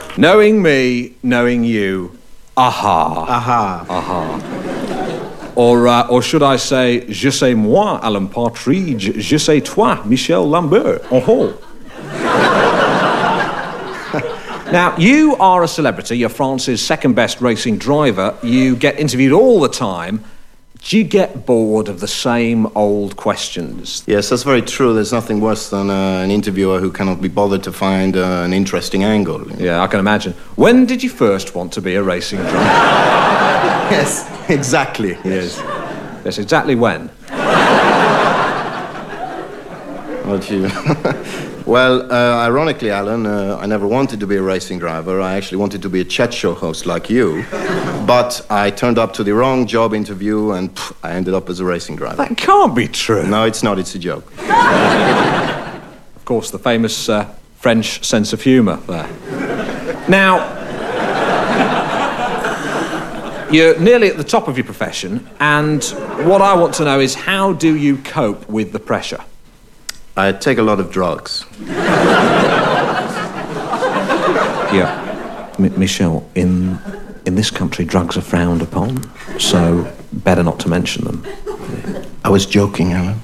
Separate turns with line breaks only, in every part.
Knowing me, knowing you, aha.
Aha.
Aha. Or should I say, je sais moi, Alan Partridge, je sais toi, Michel Lambert. Oh. Now, you are a celebrity. You're France's second best racing driver. You get interviewed all the time. Do you get bored of the same old questions?
Yes, that's very true. There's nothing worse than an interviewer who cannot be bothered to find an interesting angle.
Yeah, I can imagine. When did you first want to be a racing driver?
Yes, exactly.
Yes. Yes, exactly when?
What you... Well, ironically, Alan, I never wanted to be a racing driver. I actually wanted to be a chat show host like you. But I turned up to the wrong job interview and I ended up as a racing driver.
That can't be true.
No, it's not. It's a joke.
Of course, the famous French sense of humour there. Now, you're nearly at the top of your profession, and what I want to know is how do you cope with the pressure?
I take a lot of drugs.
Yeah. Michel, in this country, drugs are frowned upon, so better not to mention them.
I was joking, Alan.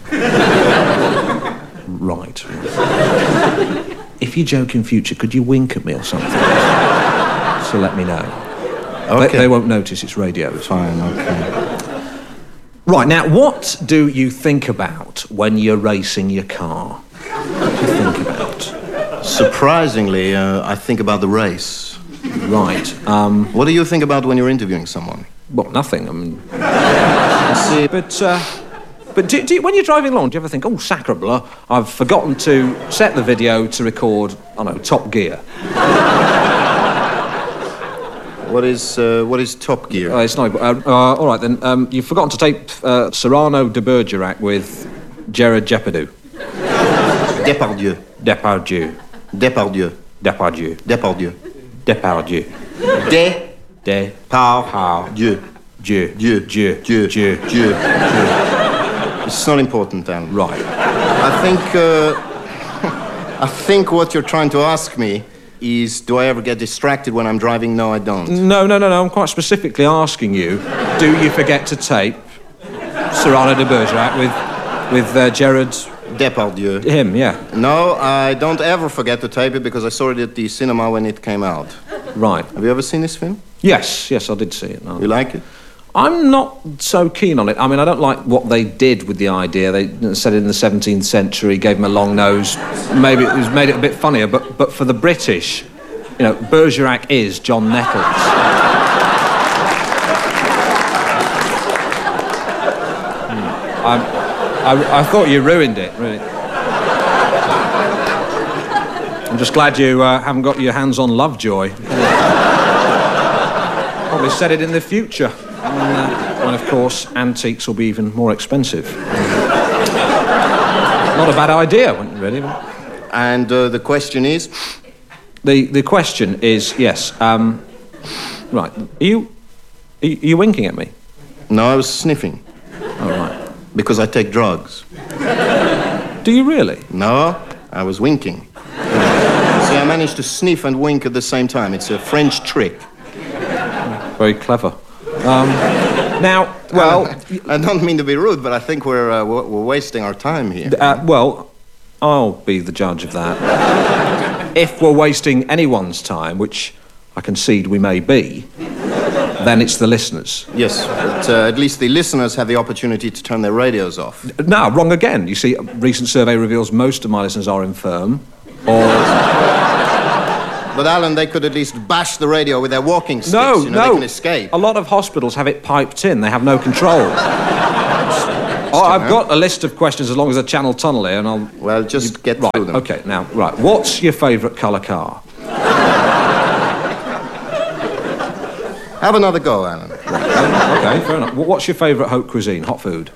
Right. If you joke in future, could you wink at me or something? So let me know.
Okay.
They won't notice it's radio. It's
fine, okay.
Right, now, what do you think about when you're racing your car? What do you think about?
Surprisingly, I think about the race.
Right.
What do you think about when you're interviewing someone?
Well, nothing. I mean...
See,
But do you, when you're driving along, do you ever think, oh, sacre bleu, I've forgotten to set the video to record, I don't know, Top Gear?
What is Top Gear?
It's not... all right, then. You've forgotten to tape Cyrano de Bergerac with Gerard Depardieu.
Depardieu.
Depardieu.
Depardieu.
Depardieu.
Depardieu.
Depardieu.
Depardieu.
Dieu.
Dieu.
Dieu.
Dieu.
Dieu.
Dieu. It's not important, Alan.
Right.
I think what you're trying to ask me is, do I ever get distracted when I'm driving? No, I don't.
No. I'm quite specifically asking you, do you forget to tape Cyrano de Bergerac with Gerard...
Depardieu.
Him, yeah.
No, I don't ever forget to tape it because I saw it at the cinema when it came out.
Right.
Have you ever seen this film?
Yes, I did see it. No.
You like it?
I'm not so keen on it. I mean, I don't like what they did with the idea. They said it in the 17th century, gave him a long nose. Maybe it was made it a bit funnier, but for the British, you know, Bergerac is John Nettles. I thought you ruined it, really. I'm just glad you haven't got your hands on Lovejoy. Probably said it in the future. When, of course, antiques will be even more expensive. Not a bad idea, really.
And the question is?
The question is, yes. Right. Are you winking at me?
No, I was sniffing.
Oh, right.
Because I take drugs.
Do you really?
No, I was winking. See, I managed to sniff and wink at the same time. It's a French trick.
Very clever. Now, well...
I don't mean to be rude, but I think we're wasting our time here.
Well, I'll be the judge of that. If we're wasting anyone's time, which I concede we may be, then it's the listeners.
Yes, but at least the listeners have the opportunity to turn their radios off.
No, wrong again. You see, a recent survey reveals most of my listeners are infirm, or...
But, Alan, they could at least bash the radio with their walking sticks.
No.
They can escape.
A lot of hospitals have it piped in. They have no control. I've got a list of questions as long as a channel tunnel here, and I'll...
Well, just get through them.
OK, now, right. What's your favourite colour car?
Have another go, Alan.
OK, fair enough. What's your favourite haute cuisine? Hot food?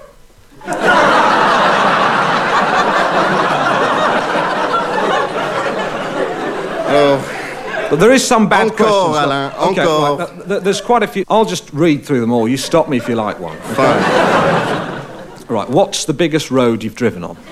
Oh...
But there is some bad questions.
Alain,
OK, right, there's quite a few. I'll just read through them all. You stop me if you like one. Okay?
Fine.
Right, what's the biggest road you've driven on?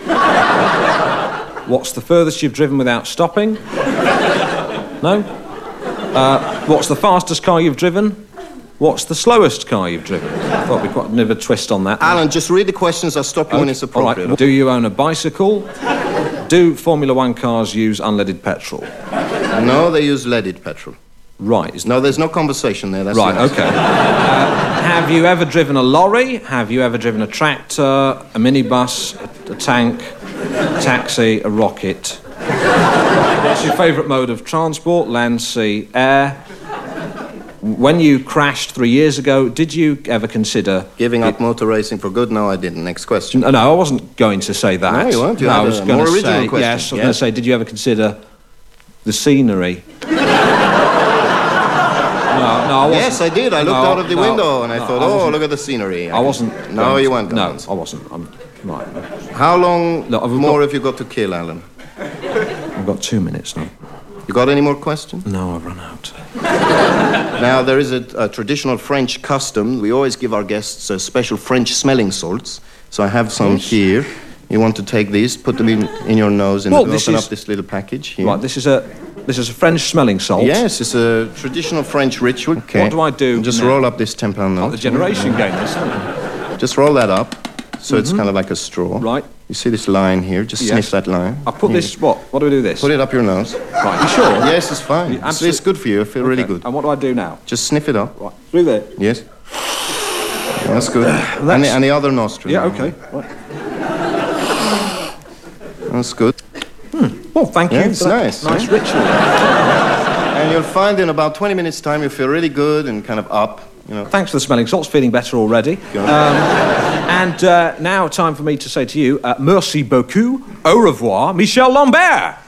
What's the furthest you've driven without stopping? No? What's the fastest car you've driven? What's the slowest car you've driven? I thought we'd quite a bit of a twist on that.
Alan, just read the questions. I'll stop you when it's appropriate.
All right. Do you own a bicycle? Do Formula One cars use unleaded petrol?
No, they use leaded petrol.
Right.
No, there's no conversation there. That's
right,
nice.
OK. Have you ever driven a lorry? Have you ever driven a tractor, a minibus, a tank, a taxi, a rocket? What's your favourite mode of transport? Land, sea, air? When you crashed 3 years ago, did you ever consider...
Giving up motor racing for good? No, I didn't. Next question.
No, I wasn't going to say that.
No, you weren't. You
I
had
was
a
going
more
to
original
say,
question.
yes, I was going to say, did you ever consider the scenery? No, I wasn't.
Yes, I did. I looked out of the window and I thought, look at the scenery.
I wasn't.
No, you weren't.
No, I wasn't. Right.
How long more have you got to kill, Alan?
I've got 2 minutes now.
You got any more questions?
No, I've run out.
Now, there is a traditional French custom. We always give our guests special French smelling salts. So I have some here. You want to take these, put them in your nose, and open up this little package here.
Right, this is a French smelling salt.
Yes, it's a traditional French ritual. Okay.
What do I do?
Just roll up this £10 note.
Like the generation game, isn't it?
Just roll that up, so it's kind of like a straw.
Right.
You see this line here? Just sniff that line.
I put this, what? What do we do with this?
Put it up your nose.
Right, you sure?
Yes, it's fine. It's good for you. I feel really good.
And what do I do now?
Just sniff it up.
Right. Through there?
Yes. That's good. And the other nostril.
Yeah, okay. Right.
That's good.
Well, thank you.
It's nice.
Nice ritual.
And you'll find in about 20 minutes' time you feel really good and kind of up. You know.
Thanks for the smelling salts, feeling better already. And now time for me to say to you, merci beaucoup, au revoir, Michel Lambert.